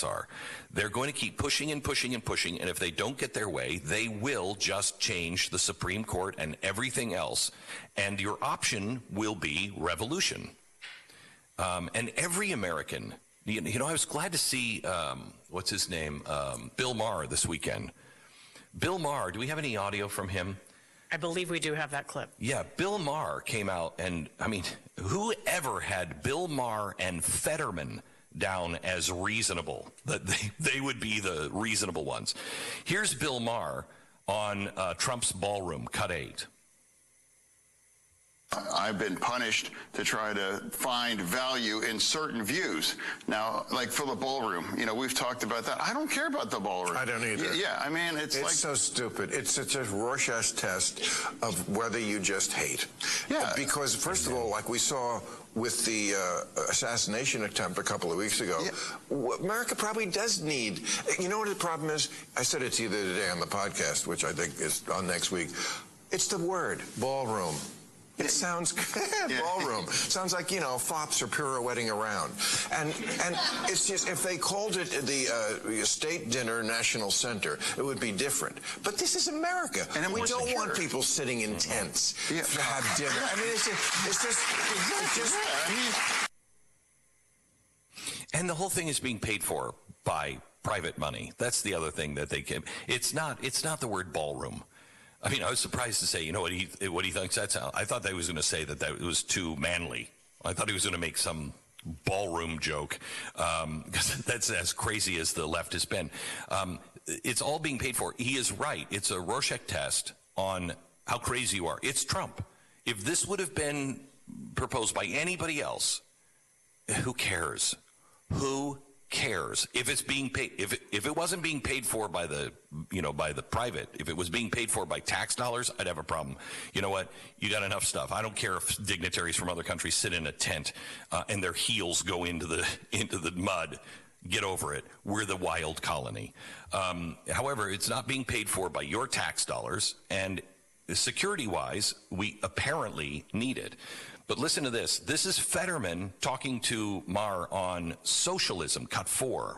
Democrats are. They're going to keep pushing and pushing and pushing, and if they don't get their way, they will just change the Supreme Court and everything else, and your option will be revolution. And every American, I was glad to see, what's his name, Bill Maher this weekend. Bill Maher, do we have any audio from him? I believe we do have that clip. Yeah, Bill Maher came out, and whoever had Bill Maher and Fetterman down as reasonable, that they would be the reasonable ones. Here's Bill Maher on Trump's ballroom, cut 8. I've been punished to try to find value in certain views. Now, like for the ballroom, we've talked about that. I don't care about the ballroom. I don't either. Yeah, it's like so stupid. It's such a Rorschach's test of whether you just hate. Yeah. Because first of all, like we saw with the assassination attempt a couple of weeks ago, America probably does need. You know what the problem is? I said it to you the other day on the podcast, which I think is on next week. It's the word ballroom. It sounds ballroom. Sounds like, fops are pirouetting around. And it's just, if they called it the State Dinner National Center, it would be different. But this is America. And we don't want people sitting in tents to have dinner. It's just. And the whole thing is being paid for by private money. That's the other thing that they can. It's not the word ballroom. I was surprised to say, what he thinks that's how. I thought that he was going to say that it was too manly. I thought he was going to make some ballroom joke, because that's as crazy as the left has been. It's all being paid for. He is right. It's a Rorschach test on how crazy you are. It's Trump. If this would have been proposed by anybody else, who cares? Who cares? If it's being paid, if it wasn't being paid for by the private, if it was being paid for by tax dollars, I'd have a problem. You know what? You got enough stuff. I don't care if dignitaries from other countries sit in a tent and their heels go into the mud. Get over it. We're the wild colony. However, it's not being paid for by your tax dollars, and security-wise, we apparently need it. But listen to this. This is Fetterman talking to Maher on socialism, cut 4.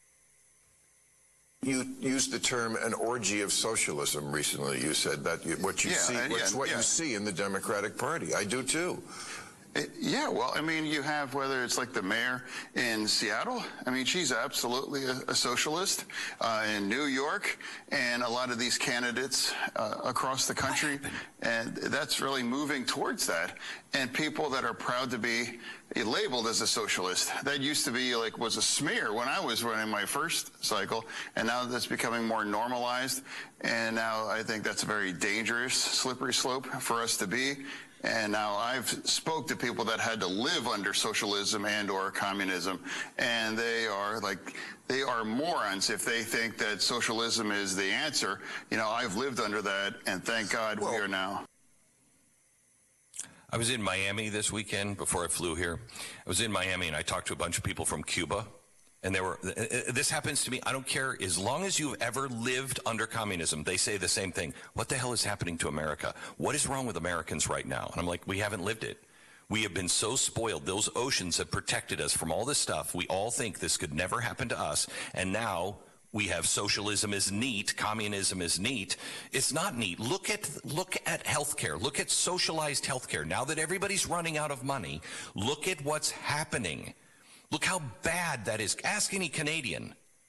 You used the term an orgy of socialism recently. You said that what you see in the Democratic Party. I do too. You have, whether it's like the mayor in Seattle, she's absolutely a socialist, in New York, and a lot of these candidates across the country, and that's really moving towards that. And people that are proud to be labeled as a socialist, that used to be was a smear when I was running my first cycle, and now that's becoming more normalized, and now I think that's a very dangerous, slippery slope for us to be. And now I've spoke to people that had to live under socialism and or communism, and they are morons if they think that socialism is the answer. I've lived under that, and thank God we are now. I was in Miami this weekend before I flew here. I was in Miami, and I talked to a bunch of people from Cuba. And this happens to me. I don't care. As long as you've ever lived under communism, they say the same thing. What the hell is happening to America? What is wrong with Americans right now? And I'm like, we haven't lived it. We have been so spoiled. Those oceans have protected us from all this stuff. We all think this could never happen to us. And now we have socialism is neat. Communism is neat. It's not neat. Look at healthcare. Look at socialized healthcare. Now that everybody's running out of money, look at what's happening. Look how bad that is. Ask any Canadian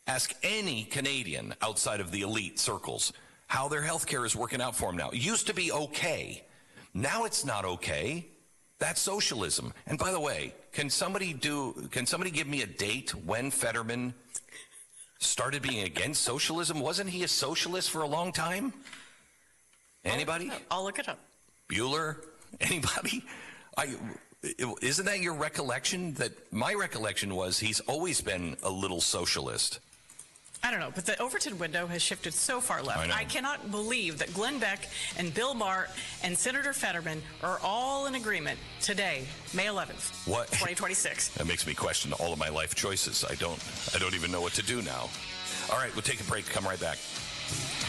outside of the elite circles how their health care is working out for them now. It used to be okay. Now it's not okay. That's socialism. And by the way, can somebody give me a date when Fetterman started being against socialism? Wasn't he a socialist for a long time? Anybody? I'll look it up. Bueller? Anybody? Isn't that your recollection? That my recollection was he's always been a little socialist. I don't know, but the Overton window has shifted so far left. I cannot believe that Glenn Beck and Bill Maher and Senator Fetterman are all in agreement today, May 11th, 2026. That makes me question all of my life choices. I don't even know what to do now. All right, we'll take a break. Come right back.